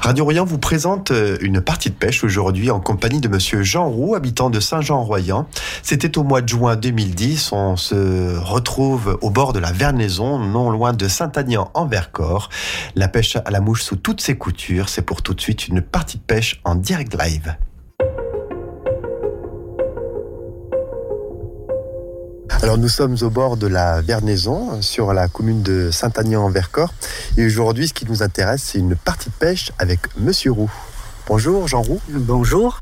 Radio Royan vous présente une partie de pêche aujourd'hui en compagnie de monsieur Jean Roux, habitant de Saint-Jean-Royan. C'était au mois de juin 2010. On se retrouve au bord de la Vernaison, non loin de Saint-Aignan en Vercors. La pêche à la mouche sous toutes ses coutures. C'est pour tout de suite une partie de pêche en direct live. Alors nous sommes au bord de la Vernaison, sur la commune de Saint-Aignan en Vercors. Et aujourd'hui, ce qui nous intéresse, c'est une partie de pêche avec monsieur Roux. Bonjour Jean Roux. Bonjour.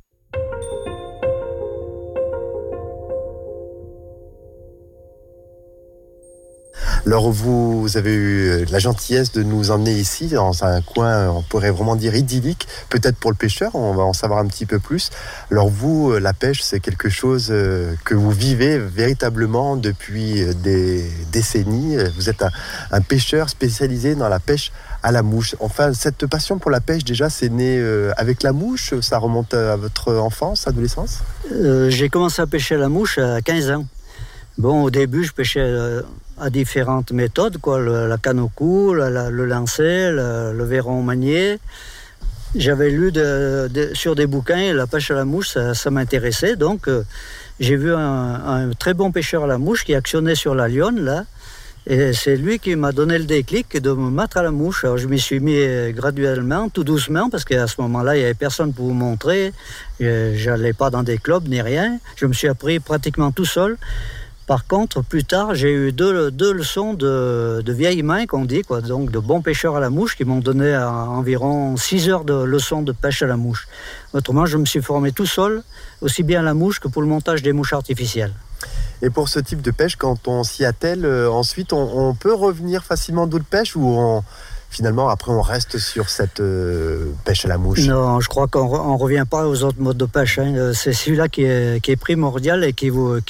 Alors vous avez eu la gentillesse de nous emmener ici, dans un coin, on pourrait vraiment dire idyllique, peut-être pour le pêcheur, on va en savoir un petit peu plus. Alors vous, la pêche, c'est quelque chose que vous vivez véritablement depuis des décennies. Vous êtes un pêcheur spécialisé dans la pêche à la mouche. Enfin, cette passion pour la pêche, déjà, c'est né avec la mouche? Ça remonte à votre enfance, adolescence? J'ai commencé à pêcher à la mouche à 15 ans. Bon, au début, je pêchais à différentes méthodes, quoi, la canne au cou, le lancer, le verron manié. J'avais lu sur des bouquins, la pêche à la mouche, ça m'intéressait. Donc, j'ai vu un très bon pêcheur à la mouche qui actionnait sur la lionne, là. Et c'est lui qui m'a donné le déclic de me mettre à la mouche. Alors, je m'y suis mis graduellement, tout doucement, parce qu'à ce moment-là, il n'y avait personne pour vous montrer. Je n'allais pas dans des clubs ni rien. Je me suis appris pratiquement tout seul. Par contre, plus tard, j'ai eu deux leçons de vieilles mains, qu'on dit, quoi, donc de bons pêcheurs à la mouche, qui m'ont donné environ 6 heures de leçons de pêche à la mouche. Autrement, je me suis formé tout seul, aussi bien à la mouche que pour le montage des mouches artificielles. Et pour ce type de pêche, quand on s'y attelle, ensuite, on peut revenir facilement d'eau de pêche ou finalement, après, on reste sur cette pêche à la mouche? Non, je crois qu'on ne revient pas aux autres modes de pêche. Hein. C'est celui-là qui est primordial et qui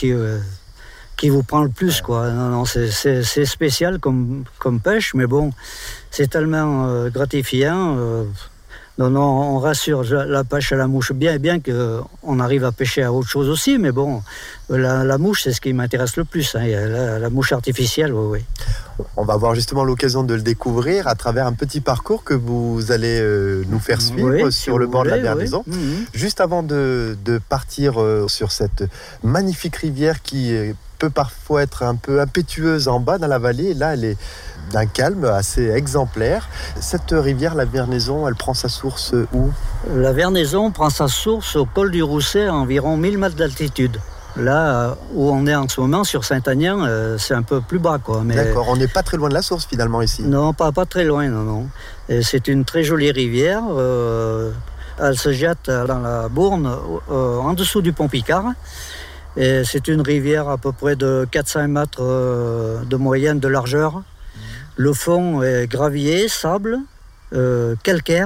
vous prend le plus, quoi. Non, c'est spécial comme pêche, mais bon, c'est tellement gratifiant. Non, on rassure la pêche à la mouche, bien qu'on arrive à pêcher à autre chose aussi, mais bon, la mouche, c'est ce qui m'intéresse le plus, hein, la mouche artificielle, oui. On va avoir justement l'occasion de le découvrir à travers un petit parcours que vous allez nous faire suivre sur le bord de la Vernaison. Oui. Juste avant de partir sur cette magnifique rivière qui peut parfois être un peu impétueuse en bas dans la vallée, et là elle est d'un calme assez exemplaire. Cette rivière, la Vernaison, elle prend sa source où? La Vernaison prend sa source au col du Rousset, à environ 1000 mètres d'altitude. Là où on est en ce moment, sur Saint-Aignan, c'est un peu plus bas, quoi. Mais... D'accord, on n'est pas très loin de la source finalement ici. Non, pas très loin, non. Et c'est une très jolie rivière. Elle se jette dans la Bourne, en dessous du pont Picard. Et c'est une rivière à peu près de 400 mètres de moyenne de largeur. Le fond est gravier, sable, calcaire.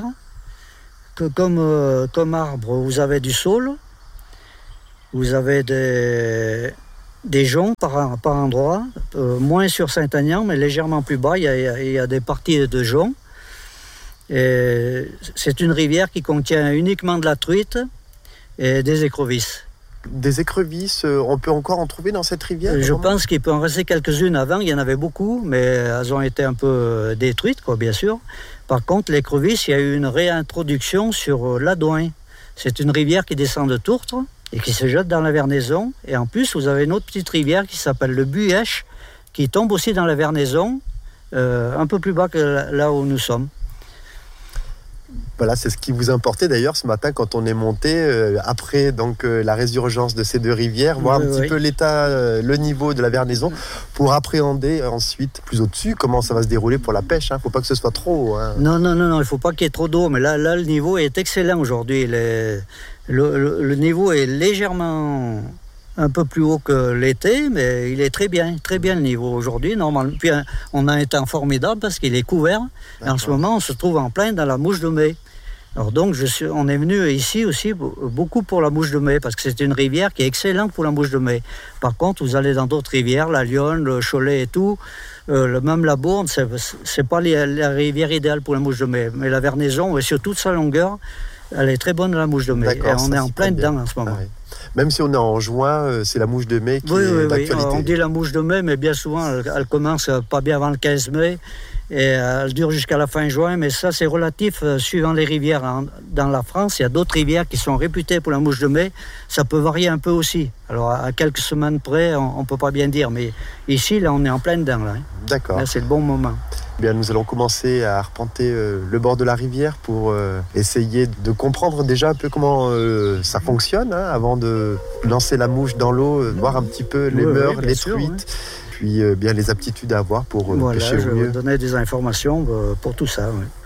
Comme arbre, vous avez du saule. Vous avez des joncs par endroit, moins sur Saint-Aignan, mais légèrement plus bas, il y a des parties de joncs. Et c'est une rivière qui contient uniquement de la truite et des écrevisses. Des écrevisses, on peut encore en trouver dans cette rivière? Je pense qu'il peut en rester quelques-unes. Avant, il y en avait beaucoup, mais elles ont été un peu détruites, quoi, bien sûr. Par contre, l'écrevisse, il y a eu une réintroduction sur l'Adouin. C'est une rivière qui descend de Tourtre et qui se jette dans la Vernaison. Et en plus, vous avez une autre petite rivière qui s'appelle le Buèche, qui tombe aussi dans la Vernaison, un peu plus bas que là où nous sommes. Voilà, c'est ce qui vous importait d'ailleurs ce matin quand on est monté, après donc, la résurgence de ces deux rivières, voir un petit peu l'état, le niveau de la Vernaison, pour appréhender ensuite, plus au-dessus, comment ça va se dérouler pour la pêche. Il ne faut pas que ce soit trop haut. Hein. Non, il ne faut pas qu'il y ait trop d'eau, mais là, le niveau est excellent aujourd'hui. Le niveau est légèrement un peu plus haut que l'été, mais il est très bien le niveau aujourd'hui, normalement. Puis on a un temps formidable parce qu'il est couvert. Et en ce moment, on se trouve en plein dans la mouche de mai. Alors donc, on est venu ici aussi beaucoup pour la mouche de mai, parce que c'est une rivière qui est excellente pour la mouche de mai. Par contre, vous allez dans d'autres rivières, la Lyonne, le Cholet et tout, même la Bourne, c'est pas la rivière idéale pour la mouche de mai. Mais la Vernaison, et sur toute sa longueur, elle est très bonne la mouche de mai. Et on est en plein dedans en ce moment. Ah oui. Même si on est en juin, c'est la mouche de mai qui est d'actualité. On dit la mouche de mai, mais bien souvent, elle commence pas bien avant le 15 mai. Et elle dure jusqu'à la fin juin, mais ça c'est relatif suivant les rivières. Dans la France, il y a d'autres rivières qui sont réputées pour la mouche de mai. Ça peut varier un peu aussi. Alors à quelques semaines près, on ne peut pas bien dire. Mais ici, là, on est en plein dedans. Là. D'accord. Là, c'est le bon moment. Bien, nous allons commencer à arpenter le bord de la rivière pour essayer de comprendre déjà un peu comment ça fonctionne avant de lancer la mouche dans l'eau, voir un petit peu les mœurs, les truites. Puis bien les aptitudes à avoir pour pêcher au mieux. Je vais donner des informations pour tout ça. Oui.